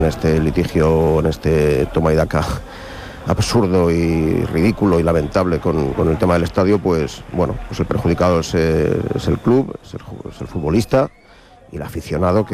En este litigio, en este toma y daca absurdo y ridículo y lamentable con el tema del estadio, pues bueno, pues el perjudicado es el club, es el futbolista y el aficionado que